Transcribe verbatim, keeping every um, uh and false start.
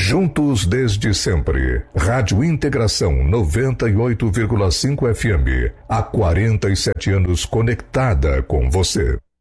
Juntos desde sempre. Rádio Integração noventa e oito vírgula cinco F M. Há quarenta e sete anos conectada com você.